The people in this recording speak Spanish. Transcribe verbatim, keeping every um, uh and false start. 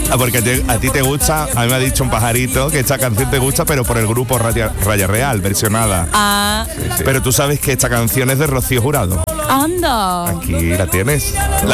Ah, porque a ti, a ti te gusta, a mí me ha dicho un pajarito que esta canción te gusta, pero por el grupo Raya, Raya Real, versionada. Ah. Sí, sí. Pero tú sabes que esta canción es de Rocío Jurado. Anda. Aquí la tienes.